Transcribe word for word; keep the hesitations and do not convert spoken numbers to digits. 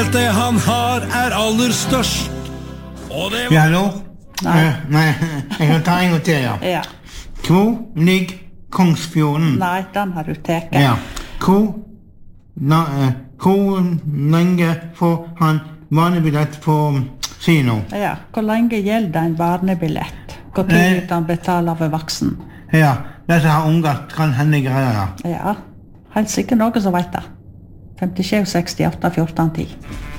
Det han har er aller størst. Og det var... Ja, hallo? Nei. Eh, nei, jeg kan ta en gang til, ja. Ja. Hvor ligger Kongsfjorden? Nei, den har du teket. Ja. Hvor, na, eh, hvor lenge får han barnebillett på kino? Ja. Hvor lenge gjelder en barnebillett? Hvor tid Eh. han betaler for voksen? Ja, dette har unger kan hende greier. Ja, helt sikkert noen som vet det. femtisju sekstiåtte fjorten ti.